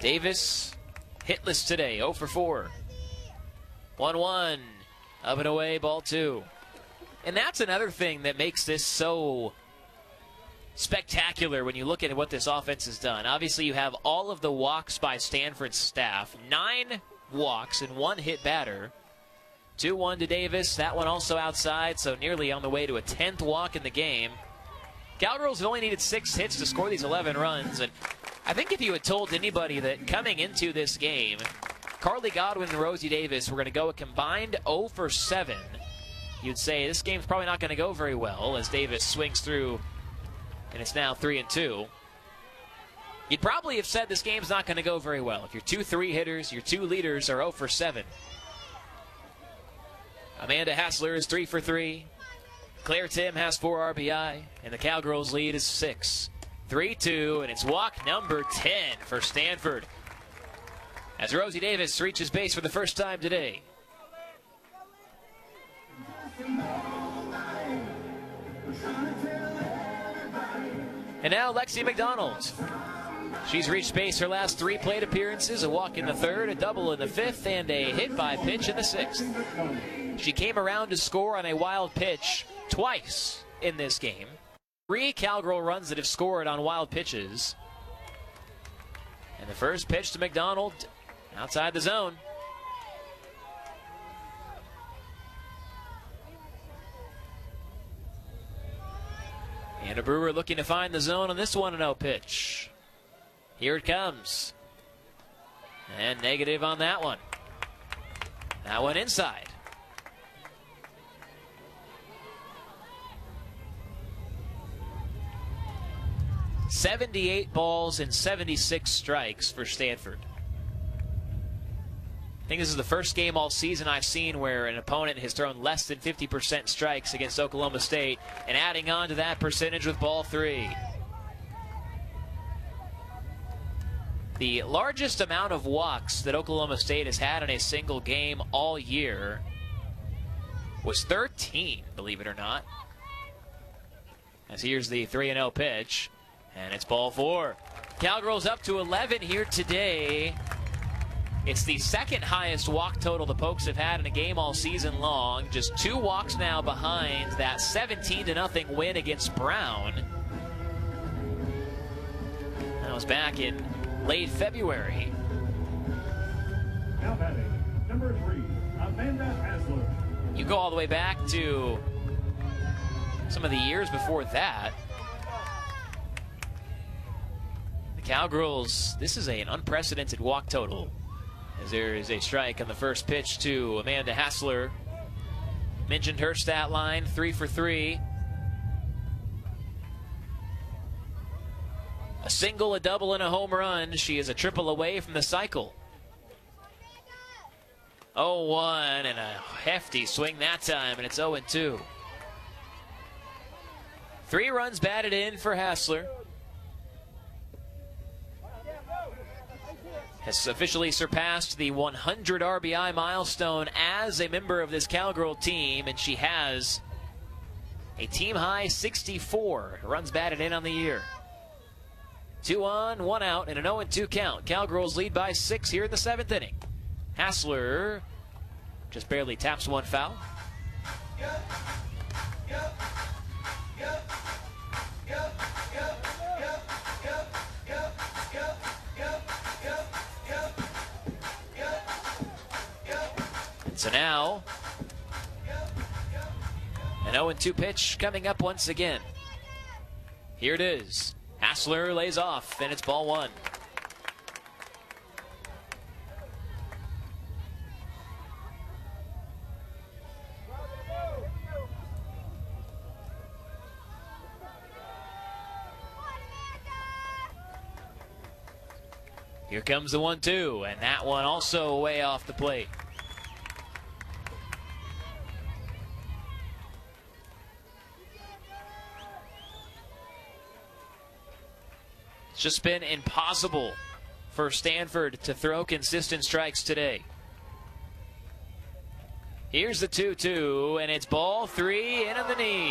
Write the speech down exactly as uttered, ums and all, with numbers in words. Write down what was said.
Davis hitless today, oh for four. one one, up and away, ball two. And that's another thing that makes this so spectacular when you look at what this offense has done. Obviously, you have all of the walks by Stanford's staff, nine walks and one hit batter. two one to Davis, that one also outside, so nearly on the way to a tenth walk in the game. Cowgirls have only needed six hits to score these eleven runs, and I think if you had told anybody that coming into this game, Carly Godwin and Rosie Davis were going to go a combined oh for seven, you'd say this game's probably not going to go very well as Davis swings through, and it's now three and two. You'd probably have said this game's not going to go very well if your two three hitters, your two leaders are oh for seven. Amanda Hassler is three for three. Claire Tim has four R B I, and the Cowgirls' lead is six. three two, and it's walk number ten for Stanford as Rosie Davis reaches base for the first time today. And now Lexi McDonald. She's reached base her last three plate appearances, a walk in the third, a double in the fifth, and a hit by pitch in the sixth. She came around to score on a wild pitch twice in this game. Three Cowgirl runs that have scored on wild pitches. And the first pitch to McDonald outside the zone. Anna Brewer looking to find the zone on this one and oh pitch. Here it comes. And negative on that one. That one inside. seventy-eight balls and seventy-six strikes for Stanford. I think this is the first game all season I've seen where an opponent has thrown less than fifty percent strikes against Oklahoma State, and adding on to that percentage with ball three. The largest amount of walks that Oklahoma State has had in a single game all year was thirteen, believe it or not. As here's the three and oh pitch. And it's ball four. Cowgirls up to eleven here today. It's the second highest walk total the Pokes have had in a game all season long. Just two walks now behind that seventeen to nothing win against Brown. That was back in late February. Now batting, number three, Amanda Hassler. You go all the way back to some of the years before that. Cowgirls, this is a, an unprecedented walk total as there is a strike on the first pitch to Amanda Hassler. Mentioned her stat line, three for three. A single, a double, and a home run. She is a triple away from the cycle. oh one, and a hefty swing that time, and it's oh and two. Three runs batted in for Hassler. Has officially surpassed the one hundred R B I milestone as a member of this Cowgirl team, and she has a team-high sixty-four runs batted in on the year. Two on, one out, and an oh and two count. Cowgirls lead by six here in the seventh inning. Hassler just barely taps one foul. Go, go, go, go, go, go, go, go, go, go, go. So now, an oh and two pitch coming up once again. Here it is. Hassler lays off, and it's ball one. Here comes the one two, and that one also way off the plate. It's just been impossible for Stanford to throw consistent strikes today. Here's the two two, and it's ball three in on the knee.